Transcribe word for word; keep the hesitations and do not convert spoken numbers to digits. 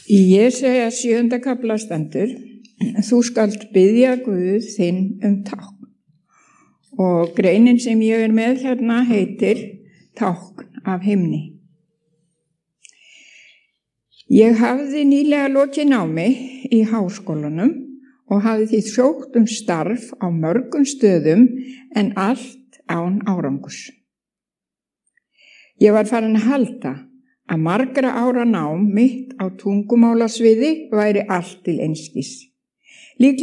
Í Jesaja sjöunda kafla stendur: Þú skalt biðja Guð þinn um tákn. Og greinin sem ég er með hérna heitir Tákn af himni. Ég hafði nýlega lokið námi í háskólanum og hafði því sótt um starf á mörgum stöðum en allt án árangurs. Ég var farin að halda að margra ára nám mitt á tungumálasviði væri allt til einskis. Líklega